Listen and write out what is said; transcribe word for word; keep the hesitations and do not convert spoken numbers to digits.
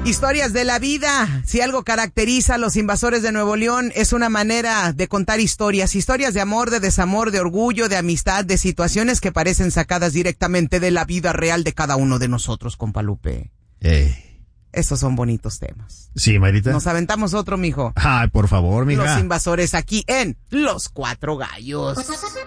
Historias de la vida. Si algo caracteriza a los invasores de Nuevo León es una manera de contar historias. Historias de amor, de desamor, de orgullo, de amistad, de situaciones que parecen sacadas directamente de la vida real de cada uno de nosotros, compa Lupe. Ey. Estos son bonitos temas. Sí, Mayrita. Nos aventamos otro, mijo. Ay, por favor, mija. Los invasores aquí en Los Cuatro Gallos.